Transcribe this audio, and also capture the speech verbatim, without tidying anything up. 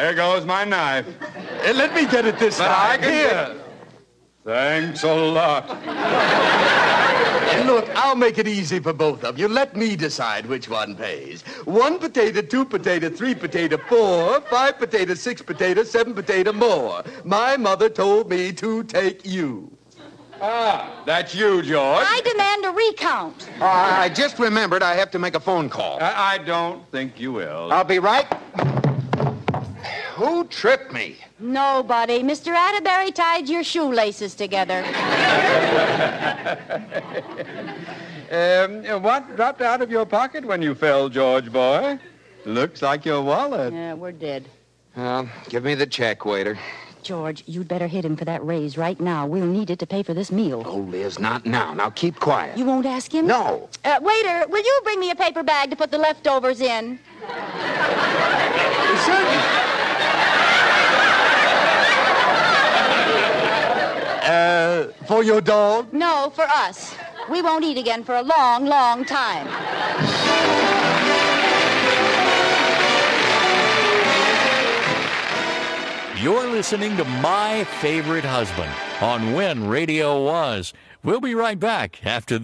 There goes my knife. Uh, let me get it this But time. I can Here. get it. Thanks a lot. Uh, Look, I'll make it easy for both of you. Let me decide which one pays. One potato, two potato, three potato, four, five potato, six potato, seven potato, more. My mother told me to take you. Ah, that's you, George. I demand a recount. Uh, I just remembered I have to make a phone call. I, I don't think you will. I'll be right. Who tripped me? Nobody. Mister Atterbury tied your shoelaces together. Um, what dropped out of your pocket when you fell, George boy? Looks like your wallet. Yeah, we're dead. Well, give me the check, waiter. George, you'd better hit him for that raise right now. We'll need it to pay for this meal. Oh, Liz, not now. Now keep quiet. You won't ask him? No. Uh, waiter, will you bring me a paper bag to put the leftovers in? Uh, for your dog? No, for us. We won't eat again for a long, long time. You're listening to My Favorite Husband on When Radio Was. We'll be right back after this.